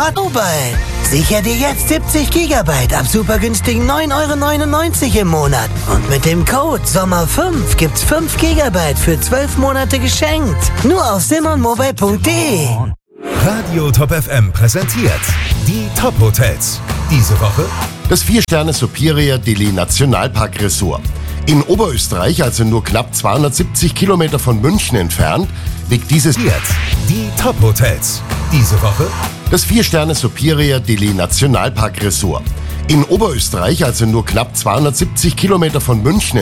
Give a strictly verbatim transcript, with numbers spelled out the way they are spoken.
Mobile. Sicher dir jetzt siebzig Gigabyte ab super günstigen neun Euro neunundneunzig im Monat. Und mit dem Code Sommer fünf gibt's fünf Gigabyte für zwölf Monate geschenkt. Nur auf simonmobile punkt de. Radio Top F M präsentiert die Top Hotels. Diese Woche das vier Sterne Superior Deli Nationalpark Resort. In Oberösterreich, also nur knapp zweihundertsiebzig Kilometer von München entfernt, liegt dieses jetzt die Top Hotels. Diese Woche das vier Sterne Superior Deli Nationalpark Resort. In Oberösterreich, also nur knapp zweihundertsiebzig Kilometer von München